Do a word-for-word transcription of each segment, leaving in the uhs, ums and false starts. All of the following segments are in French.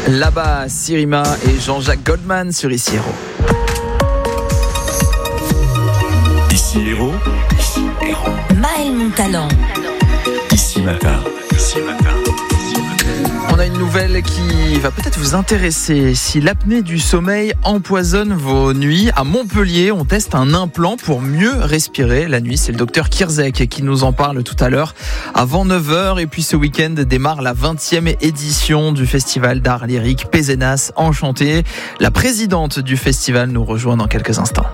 Là-bas, Sirima et Jean-Jacques Goldman sur Ici Héros. Ici Héros. Ici Héros. Maël Montalent. Ici Matin. Ici Matin. On a une nouvelle qui va peut-être vous intéresser. Si l'apnée du sommeil empoisonne vos nuits, à Montpellier, on teste un implant pour mieux respirer la nuit. C'est le docteur Kirzek qui nous en parle tout à l'heure avant neuf heures. Et puis ce week-end démarre la vingtième édition du festival d'art lyrique Pézenas Enchanté. La présidente du festival nous rejoint dans quelques instants.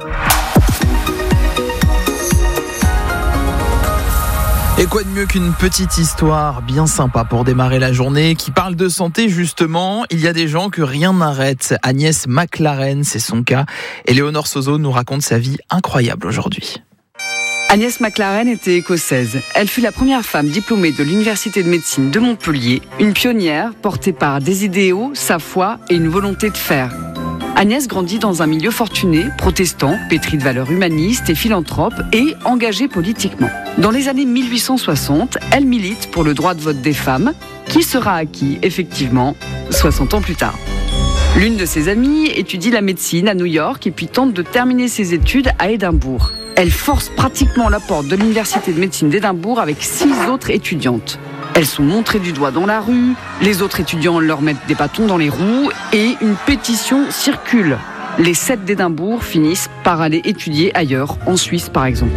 Et quoi de mieux qu'une petite histoire bien sympa pour démarrer la journée qui parle de santé justement. Il y a des gens que rien n'arrête. Agnès McLaren, c'est son cas. Et Léonore Sozo nous raconte sa vie incroyable aujourd'hui. Agnès McLaren était écossaise. Elle fut la première femme diplômée de l'Université de médecine de Montpellier, une pionnière portée par des idéaux, sa foi et une volonté de faire. Agnès grandit dans un milieu fortuné, protestant, pétri de valeurs humanistes et philanthrope et engagé politiquement. Dans les années mille huit cent soixante, elle milite pour le droit de vote des femmes, qui sera acquis, effectivement, soixante ans plus tard. L'une de ses amies étudie la médecine à New York et puis tente de terminer ses études à Édimbourg. Elle force pratiquement la porte de l'Université de médecine d'Édimbourg avec six autres étudiantes. Elles sont montrées du doigt dans la rue, les autres étudiants leur mettent des bâtons dans les roues et une pétition circule. Les sept d'Édimbourg finissent par aller étudier ailleurs, en Suisse par exemple.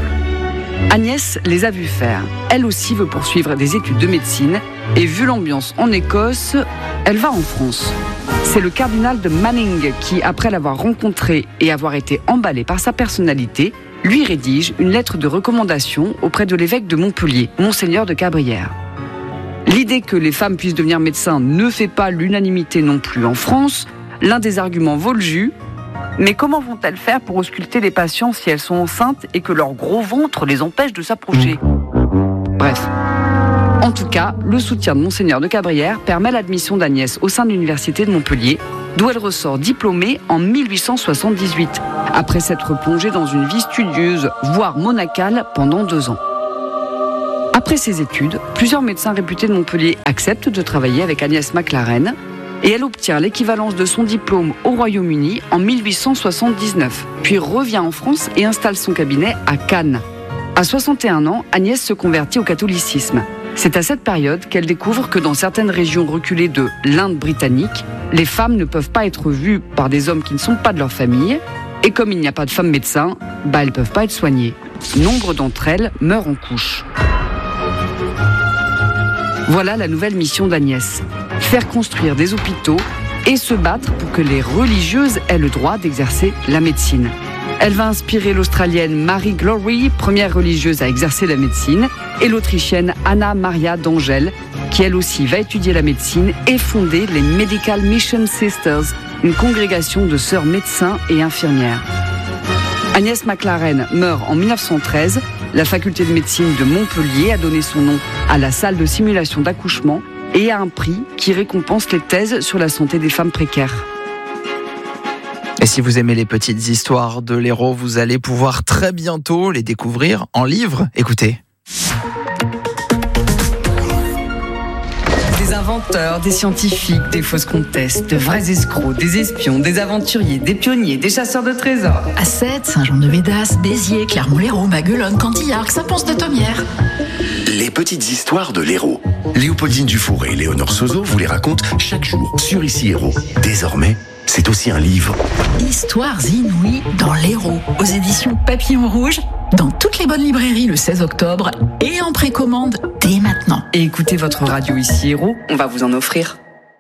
Agnès les a vues faire. Elle aussi veut poursuivre des études de médecine et vu l'ambiance en Écosse, elle va en France. C'est le cardinal de Manning qui, après l'avoir rencontré et avoir été emballé par sa personnalité, lui rédige une lettre de recommandation auprès de l'évêque de Montpellier, Monseigneur de Cabrières. L'idée que les femmes puissent devenir médecins ne fait pas l'unanimité non plus en France. L'un des arguments vaut le jus. Mais comment vont-elles faire pour ausculter les patients si elles sont enceintes et que leur gros ventre les empêche de s'approcher ? Bref. En tout cas, le soutien de Monseigneur de Cabrières permet l'admission d'Agnès au sein de l'Université de Montpellier, d'où elle ressort diplômée en mille huit cent soixante-dix-huit, après s'être plongée dans une vie studieuse, voire monacale, pendant deux ans. Après ses études, plusieurs médecins réputés de Montpellier acceptent de travailler avec Agnès McLaren et elle obtient l'équivalence de son diplôme au Royaume-Uni en mille huit cent soixante-dix-neuf, puis revient en France et installe son cabinet à Cannes. À soixante et un ans, Agnès se convertit au catholicisme. C'est à cette période qu'elle découvre que dans certaines régions reculées de l'Inde britannique, les femmes ne peuvent pas être vues par des hommes qui ne sont pas de leur famille et comme il n'y a pas de femmes médecins, bah elles ne peuvent pas être soignées. Nombre d'entre elles meurent en couches. Voilà la nouvelle mission d'Agnès. Faire construire des hôpitaux et se battre pour que les religieuses aient le droit d'exercer la médecine. Elle va inspirer l'Australienne Mary Glory, première religieuse à exercer la médecine, et l'Autrichienne Anna Maria d'Angel, qui elle aussi va étudier la médecine et fonder les Medical Mission Sisters, une congrégation de sœurs médecins et infirmières. Agnès McLaren meurt en mille neuf cent treize. La faculté de médecine de Montpellier a donné son nom à la salle de simulation d'accouchement et à un prix qui récompense les thèses sur la santé des femmes précaires. Et si vous aimez les petites histoires de l'Hérault, vous allez pouvoir très bientôt les découvrir en livre. Écoutez. Des inventeurs, des scientifiques, des fausses comtesses, de vrais escrocs, des espions, des aventuriers, des pionniers, des chasseurs de trésors. Assette, Saint-Jean-de-Védas, Béziers, Clermont-Lérault, Maguelone, Cantillac, Saint-Pons-de-Thomières. Les petites histoires de l'Hérault. Léopoldine Dufour et Léonore Sozo vous les racontent chaque jour sur Ici Héros. Désormais, c'est aussi un livre. Histoires inouïes dans l'Hérault, aux éditions Papillon Rouge, dans toutes les bonnes librairies le seize octobre et en précommande dès maintenant. Et écoutez votre radio Ici Héros, on va vous en offrir.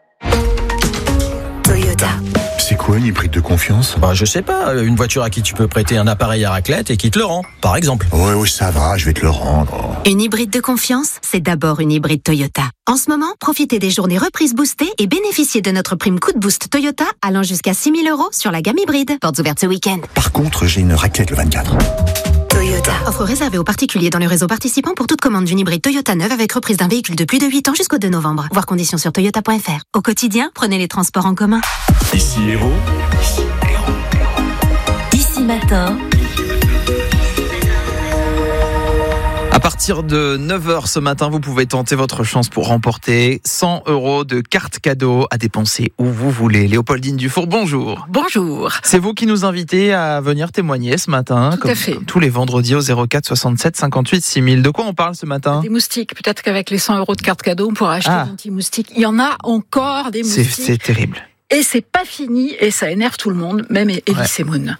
Toyota. C'est quoi une hybride de confiance ? Bah, je sais pas, une voiture à qui tu peux prêter un appareil à raclette et qui te le rend, par exemple. Ouais, ouais, ça va, je vais te le rendre. Une hybride de confiance, c'est d'abord une hybride Toyota. En ce moment, profitez des journées reprises boostées et bénéficiez de notre prime coup de boost Toyota allant jusqu'à six mille euros sur la gamme hybride. Portes ouvertes ce week-end. Par contre, j'ai une raclette le vingt-quatre. Toyota. Offre réservée aux particuliers dans le réseau participant pour toute commande d'une hybride Toyota neuve avec reprise d'un véhicule de plus de huit ans jusqu'au deux novembre. Voir conditions sur toyota point f r. Au quotidien, prenez les transports en commun. Ici Héros. Ici Héros. Ici Matin. À partir partir de neuf heures ce matin, vous pouvez tenter votre chance pour remporter cent euros de cartes cadeaux à dépenser où vous voulez. Léopoldine Dufour, bonjour. Bonjour. C'est vous qui nous invitez à venir témoigner ce matin, Tout comme, à fait. comme tous les vendredis au zéro quatre soixante-sept cinquante-huit six mille. De quoi on parle ce matin ? Des moustiques. Peut-être qu'avec les cent euros de cartes cadeaux, on pourra acheter Ah. des anti-moustiques. Il y en a encore des C'est, moustiques. c'est terrible. Et c'est pas fini et ça énerve tout le monde, même Elie Ouais. Semoun.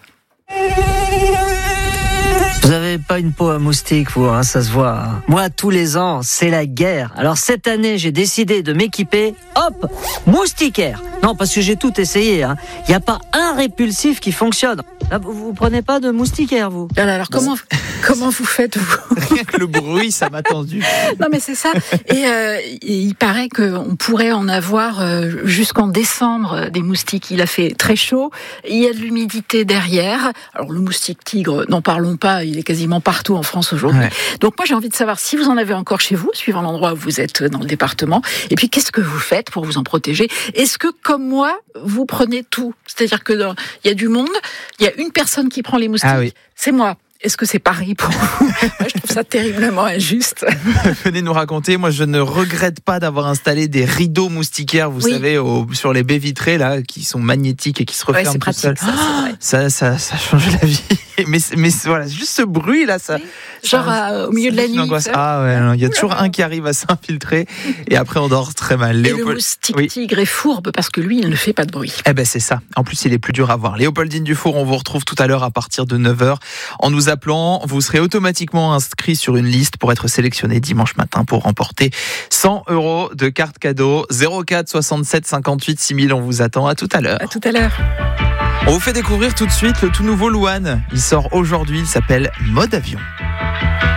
Vous avez pas une peau à moustique, vous, hein, ça se voit. Hein. Moi, tous les ans, c'est la guerre. Alors cette année, j'ai décidé de m'équiper, hop, moustiquaire. Non, parce que j'ai tout essayé. Il hein. n'y a pas un répulsif qui fonctionne. Là, vous, vous prenez pas de moustiquaire, vous ? Alors, alors comment, comment vous faites, vous ? Rien que le bruit, ça m'a tendu. Non, mais c'est ça. Et, euh, et il paraît qu'on pourrait en avoir euh, jusqu'en décembre euh, des moustiques. Il a fait très chaud. Il y a de l'humidité derrière. Alors, le moustique tigre, n'en parlons pas. Il est quasiment partout en France aujourd'hui. Ouais. Donc, moi, j'ai envie de savoir si vous en avez encore chez vous, suivant l'endroit où vous êtes dans le département. Et puis, qu'est-ce que vous faites pour vous en protéger ? Est-ce que, comme moi, vous prenez tout ? C'est-à-dire que dans, il y a du monde, il y a une personne qui prend les moustiques. Ah oui. C'est moi. Est-ce que c'est pareil pour vous ? Moi, je trouve ça terriblement injuste. Venez nous raconter. Moi, je ne regrette pas d'avoir installé des rideaux moustiquaires, vous Oui. savez, au, sur les baies vitrées, là, qui sont magnétiques et qui se Ouais, referment c'est tout pratique, seuls. ça, c'est vrai. Ça, ça, ça change la vie. Mais, mais voilà, juste ce bruit, là, ça. Genre ça- à- au milieu de la c'est une nuit. angoisse. ça. Ah ouais, non, il y a toujours Ouh là là. un qui arrive à s'infiltrer et après on dort très mal. Et le Léopold- moustique Oui. tigre est fourbe parce que lui, il ne fait pas de bruit. Eh ben c'est ça. En plus, il est plus dur à voir. Léopoldine Dufour, on vous retrouve tout à l'heure à partir de neuf heures. En nous appelant, vous serez automatiquement inscrit sur une liste pour être sélectionné dimanche matin pour remporter cent euros de cartes cadeaux. zéro quatre soixante-sept cinquante-huit six mille, on vous attend. À tout à l'heure. À tout à l'heure. On vous fait découvrir tout de suite le tout nouveau Louane. Il sort aujourd'hui, il s'appelle Mode Avion.